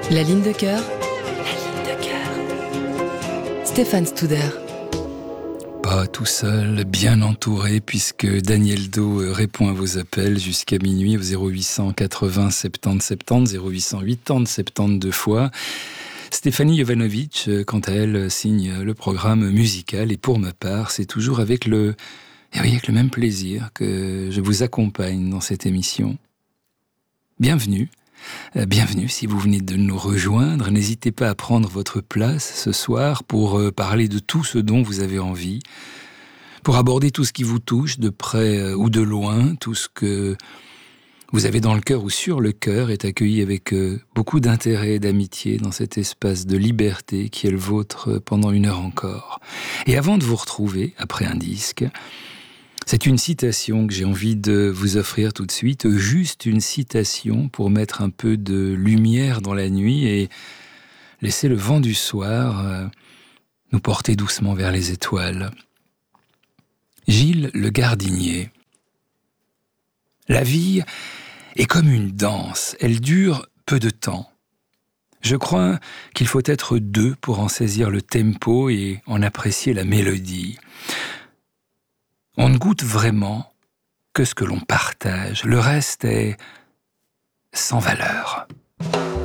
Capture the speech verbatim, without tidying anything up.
La ligne de cœur. La ligne de cœur. Stéphane Studer. Pas tout seul, bien entouré, puisque Daniel Do répond à vos appels jusqu'à minuit au zéro huit cent quatre-vingts soixante-dix soixante-dix, zéro huit cent quatre-vingts soixante-dix fois. Stéphanie Jovanovic, quant à elle, signe le programme musical, et pour ma part, c'est toujours avec le, et oui, avec le même plaisir que je vous accompagne dans cette émission. Bienvenue. Bienvenue si vous venez de nous rejoindre. N'hésitez pas à prendre votre place ce soir pour parler de tout ce dont vous avez envie, pour aborder tout ce qui vous touche de près ou de loin, tout ce que vous avez dans le cœur ou sur le cœur est accueilli avec beaucoup d'intérêt et d'amitié dans cet espace de liberté qui est le vôtre pendant une heure encore. Et avant de vous retrouver, après un disque, c'est une citation que j'ai envie de vous offrir tout de suite, juste une citation pour mettre un peu de lumière dans la nuit et laisser le vent du soir nous porter doucement vers les étoiles. Gilles Le Gardinier. La vie est comme une danse, elle dure peu de temps. Je crois qu'il faut être deux pour en saisir le tempo et en apprécier la mélodie. On ne goûte vraiment que ce que l'on partage. Le reste est sans valeur.